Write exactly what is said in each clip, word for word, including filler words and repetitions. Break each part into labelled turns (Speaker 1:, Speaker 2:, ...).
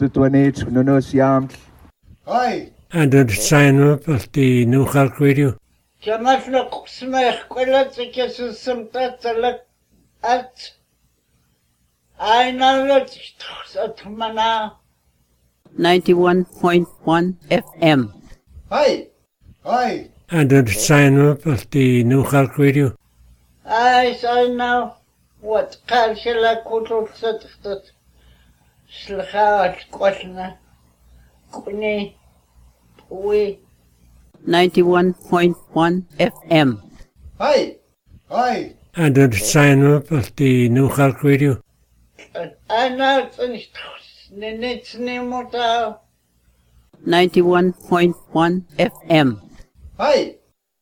Speaker 1: twenty-eight Nunos Yam.
Speaker 2: Hi.
Speaker 3: And the sign up of the New York Radio.
Speaker 4: Jamaflok smech kweletse kesusum tatsalak at I know that at mana
Speaker 5: ninety-one point one F M.
Speaker 2: Hi. Hi.
Speaker 3: And the sign up of the New York Radio.
Speaker 4: I say now what kalshela kutul satat slha kwatna kuni we
Speaker 5: ninety-one point one F M.
Speaker 2: Hi. Hi.
Speaker 3: And the sign up of the New York Radio.
Speaker 4: I know it's not
Speaker 5: ninety-one point one F M.
Speaker 2: Hi.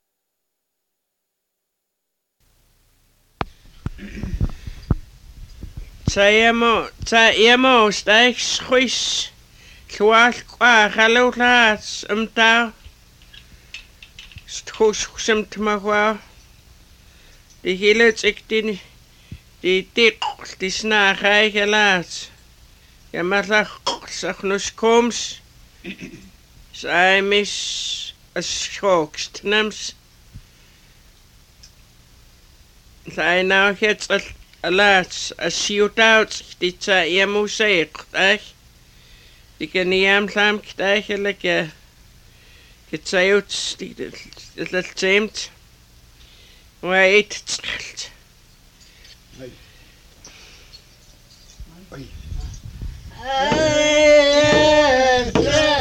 Speaker 6: Tayamo, tayamo, stijg schuis. Kwal kwa galulaat, umta. Stroos gesemt magwa. De hele ik die die dik die snagai gelaat. Ja maar lag zag nos koms. Zij mis as schokst nems. Zij nou het laat as shoot die zij je moet zeggen, echt. Die kan niet aan samen eigenlijk het zij uit die het het zeemt. Maar eet het schelt.
Speaker 2: Hey.